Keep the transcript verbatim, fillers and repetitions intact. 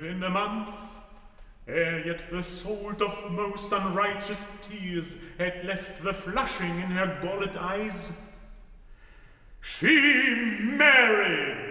in a month, ere yet the salt of most unrighteous tears had left the flushing in her gullet eyes, she married